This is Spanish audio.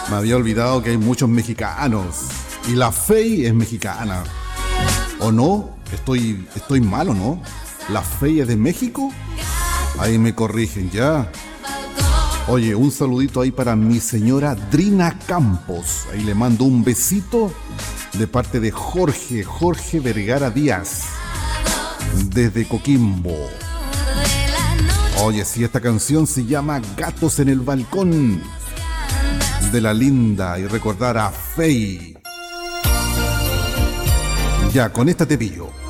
Me había olvidado que hay muchos mexicanos. Y la Fey es mexicana. ¿O no? ¿Estoy mal o no? ¿La Fey es de México? Ahí me corrigen ya. Oye, un saludito ahí para mi señora Drina Campos. Ahí le mando un besito de parte de Jorge Vergara Díaz, desde Coquimbo. Oye, sí, esta canción se llama Gatos en el Balcón, de La Linda, y recordar a Fey. Ya, con esta te pillo.